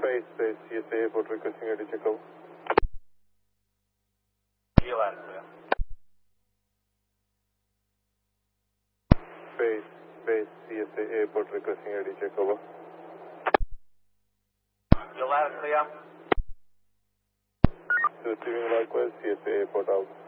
Space, CSA Airport requesting a checkout. Ladder clear. Space, CSA Airport requesting a checkout. Ladder clear. Receiving likewise, CSA Airport out.